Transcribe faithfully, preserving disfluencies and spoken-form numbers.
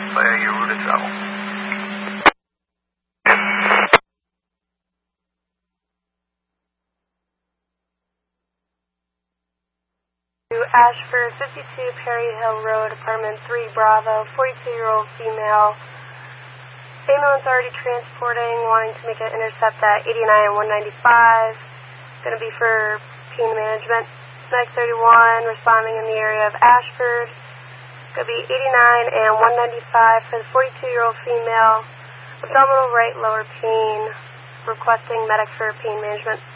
Declare your route of travel. Ashford, fifty-two Perry Hill Road, apartment three Bravo, forty-two-year-old female. Ambulance already transporting, wanting to make an intercept at eighty-nine and one ninety-five. Going to be for pain management. Medic thirty-one, responding in the area of Ashford. Going to be eighty-nine and one ninety-five for the forty-two-year-old female. Abdominal right lower pain, requesting medic for pain management.